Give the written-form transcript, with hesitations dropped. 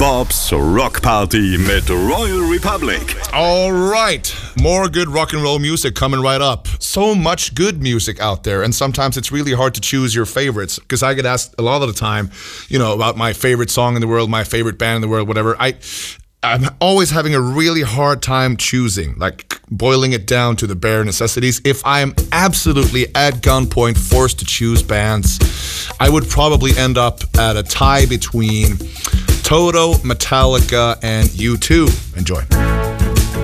Bob's Rock Party mit Royal Republic. All right, more good rock and roll music coming right up. So much good music out there, and sometimes it's really hard to choose your favorites, because I get asked a lot of the time, about my favorite song in the world, my favorite band in the world, whatever. I'm always having a really hard time choosing, like boiling it down to the bare necessities. If I'm absolutely at gunpoint forced to choose bands, I would probably end up at a tie between Toto, Metallica, and U2. Enjoy.